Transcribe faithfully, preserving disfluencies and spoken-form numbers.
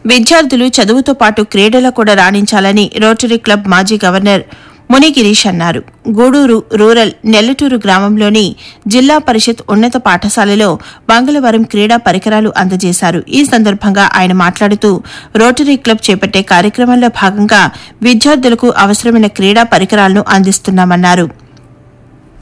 విద్యార్థులు చదువుతో పాటు క్రీడలో కూడా రాణించాలని రోటరీ క్లబ్ మాజీ గవర్నర్ మునిగిరీష్ అన్నారు. గూడూరు రూరల్ నెల్లటూరు గ్రామంలోని జిల్లా పరిషత్ ఉన్నత పాఠశాలలో మంగళవారం క్రీడా పరికరాలు అందజేశారు. ఈ సందర్భంగా ఆయన మాట్లాడుతూ రోటరీ క్లబ్ చేపట్టే కార్యక్రమంలో భాగంగా విద్యార్థులకు అవసరమైన క్రీడా పరికరాలను అందిస్తున్నామన్నారు.